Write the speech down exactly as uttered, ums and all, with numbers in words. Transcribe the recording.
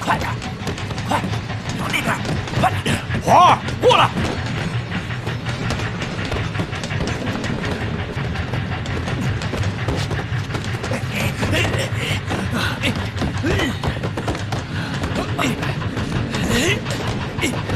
快点，快，往那边，快点！皇儿，过来！